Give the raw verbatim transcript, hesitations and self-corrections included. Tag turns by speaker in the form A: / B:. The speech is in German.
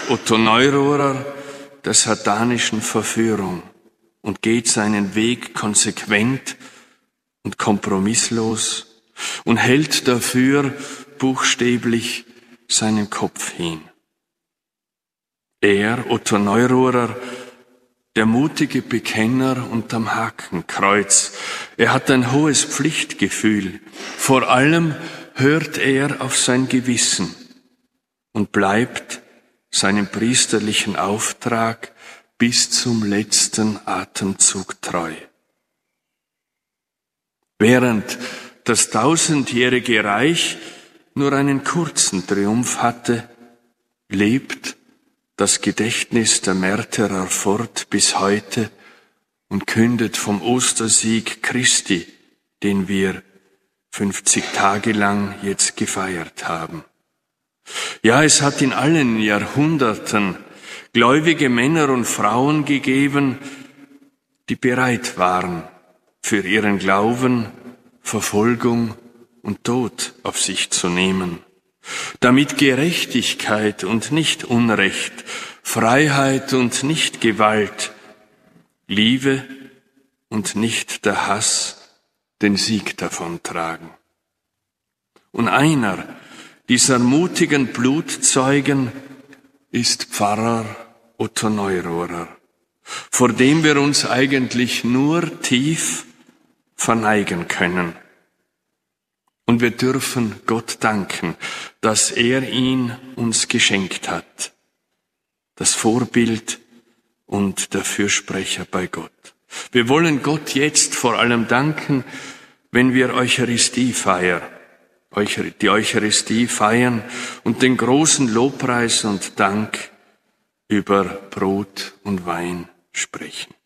A: Otto Neururer der satanischen Verführung und geht seinen Weg konsequent und kompromisslos und hält dafür buchstäblich seinen Kopf hin. Er, Otto Neururer, der mutige Bekenner unterm Hakenkreuz, er hat ein hohes Pflichtgefühl. Vor allem hört er auf sein Gewissen und bleibt seinem priesterlichen Auftrag bis zum letzten Atemzug treu. Während das tausendjährige Reich nur einen kurzen Triumph hatte, lebt das Gedächtnis der Märtyrer fort bis heute und kündet vom Ostersieg Christi, den wir fünfzig Tage lang jetzt gefeiert haben. Ja, es hat in allen Jahrhunderten gläubige Männer und Frauen gegeben, die bereit waren, für ihren Glauben Verfolgung und Tod auf sich zu nehmen, damit Gerechtigkeit und nicht Unrecht, Freiheit und nicht Gewalt, Liebe und nicht der Hass den Sieg davontragen. Und einer dieser mutigen Blutzeugen ist Pfarrer Otto Neururer, vor dem wir uns eigentlich nur tief verneigen können. Und wir dürfen Gott danken, dass er ihn uns geschenkt hat, das Vorbild und der Fürsprecher bei Gott. Wir wollen Gott jetzt vor allem danken, wenn wir Eucharistie feiern, die Eucharistie feiern und den großen Lobpreis und Dank über Brot und Wein sprechen.